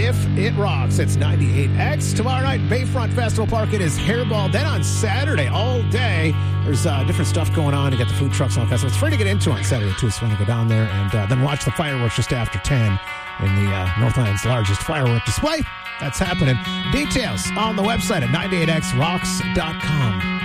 if it rocks. It's 98X. Tomorrow night, Bayfront Festival Park, it is Hairball. Then on Saturday, all day, there's different stuff going on to get the food trucks and all that. So it's free to get into on Saturday, too. So you want to go down there and then watch the fireworks just after 10 in the Northland's largest firework display. That's happening. Details on the website at 98xrocks.com.